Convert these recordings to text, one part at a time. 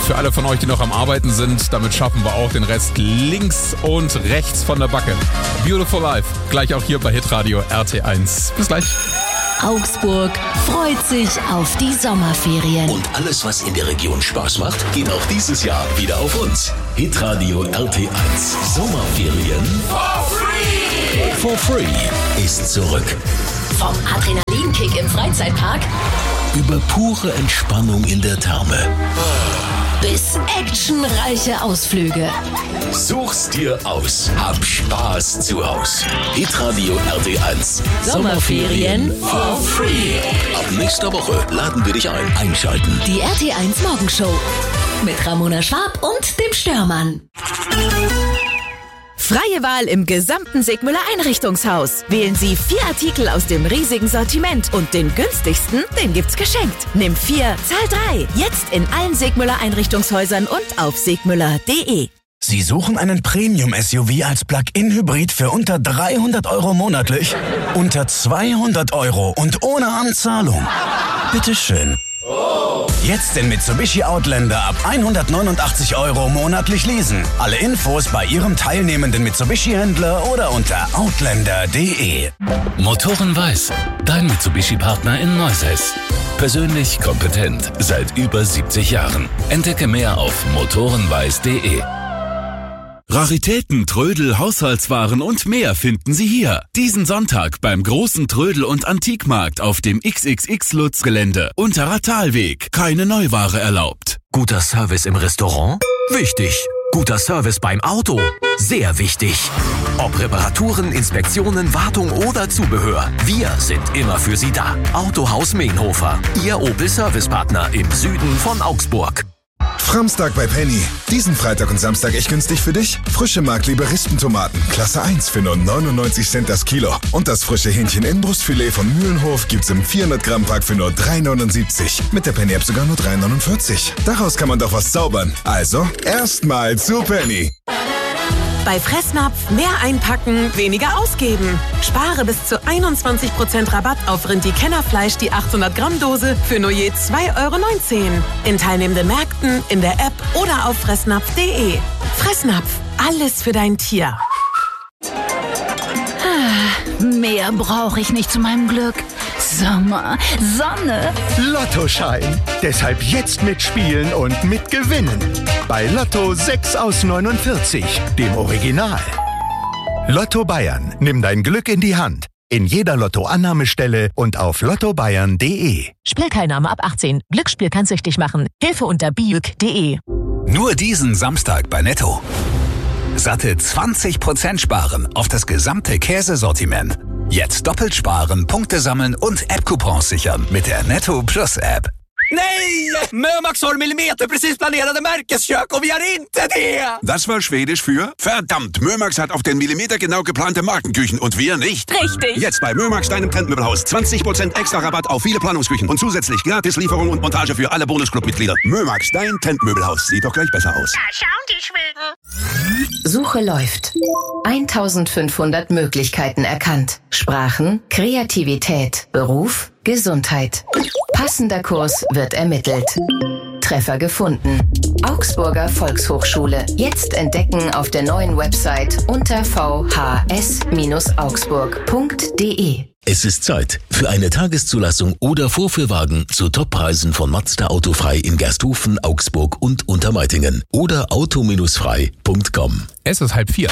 Für alle von euch, die noch am Arbeiten sind, damit schaffen wir auch den Rest links und rechts von der Backe. Beautiful Life, gleich auch hier bei Hitradio RT1. Bis gleich. Augsburg freut sich auf die Sommerferien. Und alles, was in der Region Spaß macht, geht auch dieses Jahr wieder auf uns. Hitradio RT1 Sommerferien for free ist zurück. Vom Adrenalinkick im Freizeitpark Über pure Entspannung in der Therme bis actionreiche Ausflüge. Such's dir aus. Hab Spaß zu Haus. Hitradio RT1 Sommerferien for free. Ab nächster Woche laden wir dich ein. Einschalten. Die RT1 Morgenshow mit Ramona Schwab und dem Störmann. Freie Wahl im gesamten Segmüller Einrichtungshaus. Wählen Sie 4 Artikel aus dem riesigen Sortiment und den günstigsten, den gibt's geschenkt. Nimm 4, zahl 3. Jetzt in allen Segmüller Einrichtungshäusern und auf segmüller.de. Sie suchen einen Premium-SUV als Plug-in-Hybrid für unter 300 € monatlich? Unter 200 € und ohne Anzahlung? Bitteschön. Jetzt den Mitsubishi Outlander ab 189 € monatlich leasen. Alle Infos bei Ihrem teilnehmenden Mitsubishi-Händler oder unter outlander.de. Motoren Weiß, dein Mitsubishi-Partner in Neusäß. Persönlich kompetent seit über 70 Jahren. Entdecke mehr auf motorenweiß.de. Raritäten, Trödel, Haushaltswaren und mehr finden Sie hier. Diesen Sonntag beim großen Trödel- und Antikmarkt auf dem XXX-Lutz-Gelände. Unterer Talweg. Keine Neuware erlaubt. Guter Service im Restaurant? Wichtig. Guter Service beim Auto? Sehr wichtig. Ob Reparaturen, Inspektionen, Wartung oder Zubehör. Wir sind immer für Sie da. Autohaus Meenhofer. Ihr Opel-Servicepartner im Süden von Augsburg. Framstag bei Penny. Diesen Freitag und Samstag echt günstig für dich. Frische Markliebe Rispentomaten, Klasse 1 für nur 99 Cent das Kilo. Und das frische Hähnchen-Inbrustfilet von Mühlenhof gibt's im 400-Gramm-Pack für nur 3,79. Mit der Penny-App sogar nur 3,49. Daraus kann man doch was zaubern. Also, erstmal zu Penny. Bei Fressnapf mehr einpacken, weniger ausgeben. Spare bis zu 21% Rabatt auf Rindi-Kennerfleisch, die 800-Gramm-Dose für nur je 2,19 €. In teilnehmenden Märkten, in der App oder auf fressnapf.de. Fressnapf, alles für dein Tier. Mehr brauche ich nicht zu meinem Glück. Sommer, Sonne. Lottoschein. Deshalb jetzt mitspielen und mitgewinnen. Bei Lotto 6 aus 49, dem Original. Lotto Bayern. Nimm dein Glück in die Hand. In jeder Lotto-Annahmestelle und auf lottobayern.de. Spielteilnahme ab 18. Glücksspiel kann süchtig machen. Hilfe unter biuk.de. Nur diesen Samstag bei Netto. Satte 20% sparen auf das gesamte Käsesortiment. Jetzt doppelt sparen, Punkte sammeln und App-Coupons sichern mit der Netto Plus App. Nej! Mömax har millimeterprecis planerade märkeskök och vi har inte det! Das war Schwedisch für verdammt, Mömax hat auf den Millimeter genau geplante Markenküchen und wir nicht. Richtig. Jetzt bei Mömax, deinem Trendmöbelhaus. 20% extra Rabatt auf viele Planungsküchen und zusätzlich Gratislieferung und Montage für alle Bonusclub-Mitglieder. Mömax, dein Trendmöbelhaus. Sieht doch gleich besser aus. Da schauen die Schweden. Suche läuft. 1500 Möglichkeiten erkannt. Sprachen, Kreativität, Beruf, Gesundheit. Passender Kurs wird ermittelt. Treffer gefunden. Augsburger Volkshochschule. Jetzt entdecken auf der neuen Website unter vhs-augsburg.de. Es ist Zeit für eine Tageszulassung oder Vorführwagen zu Toppreisen von Mazda Autofrei in Gersthofen, Augsburg und Untermeitingen oder auto-frei.com. Es ist 3:30.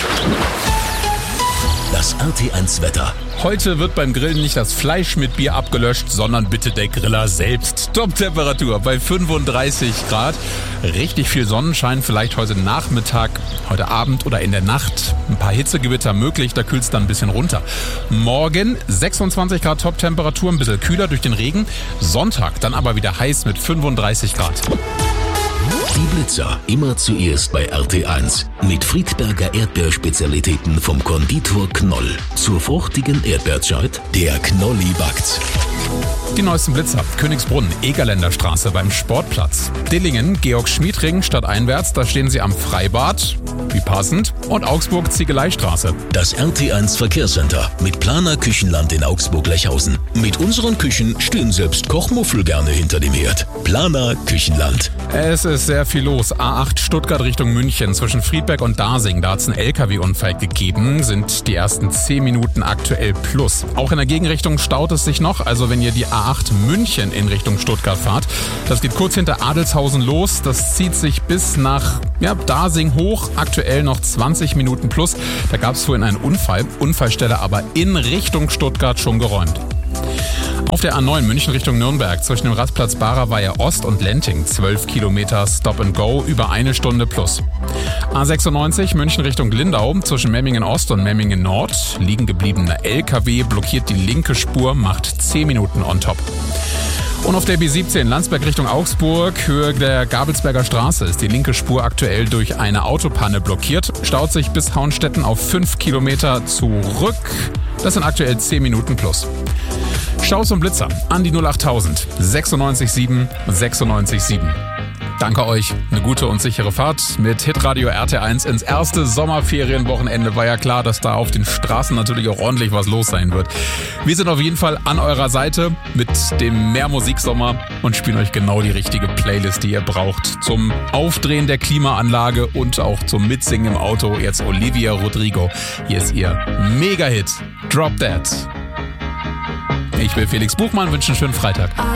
Das RT1 Wetter. Heute wird beim Grillen nicht das Fleisch mit Bier abgelöscht, sondern bitte der Griller selbst. Top-Temperatur bei 35 Grad. Richtig viel Sonnenschein, vielleicht heute Nachmittag, heute Abend oder in der Nacht. Ein paar Hitzegewitter möglich, da kühlt es dann ein bisschen runter. Morgen 26 Grad Top-Temperatur, ein bisschen kühler durch den Regen. Sonntag dann aber wieder heiß mit 35 Grad. Die Blitzer immer zuerst bei RT1 mit Friedberger Erdbeerspezialitäten vom Konditor Knoll. Zur fruchtigen Erdbeerzeit, der Knolli backt. Die neuesten Blitzer. Königsbrunn, Egerländer Straße beim Sportplatz. Dillingen, Georg-Schmied-Ring stadteinwärts, da stehen sie am Freibad, wie passend. Und Augsburg, Ziegeleistraße. Das RT1 Verkehrscenter mit Planer Küchenland in Augsburg-Lechhausen. Mit unseren Küchen stehen selbst Kochmuffel gerne hinter dem Herd. Planer Küchenland. Es ist sehr viel los. los. A8 Stuttgart Richtung München zwischen Friedberg und Dasing. Da hat es einen LKW-Unfall gegeben. Sind die ersten 10 Minuten aktuell plus. Auch in der Gegenrichtung staut es sich noch. Also wenn ihr die A8 München in Richtung Stuttgart fahrt. Das geht kurz hinter Adelshausen los. Das zieht sich bis nach Dasing hoch. Aktuell noch 20 Minuten plus. Da gab es vorhin einen Unfall. Unfallstelle aber in Richtung Stuttgart schon geräumt. Auf der A9 München Richtung Nürnberg zwischen dem Rastplatz Barer Ost und Lenting 12 Kilometer Stop and Go über 1 Stunde plus. A96 München Richtung Lindau zwischen Memmingen Ost und Memmingen Nord. Liegen gebliebener LKW blockiert die linke Spur, macht 10 Minuten on top. Und auf der B17 Landsberg Richtung Augsburg, Höhe der Gabelsberger Straße, ist die linke Spur aktuell durch eine Autopanne blockiert. Staut sich bis Hauenstetten auf 5 Kilometer zurück. Das sind aktuell 10 Minuten plus. Staus und Blitzer an die 08000 967 967. Danke euch, eine gute und sichere Fahrt mit Hitradio RT1 ins erste Sommerferienwochenende. War ja klar, dass da auf den Straßen natürlich auch ordentlich was los sein wird. Wir sind auf jeden Fall an eurer Seite mit dem Mehrmusiksommer und spielen euch genau die richtige Playlist, die ihr braucht. Zum Aufdrehen der Klimaanlage und auch zum Mitsingen im Auto. Jetzt Olivia Rodrigo. Hier ist ihr Mega-Hit Drop That. Ich bin Felix Buchmann, wünsche einen schönen Freitag.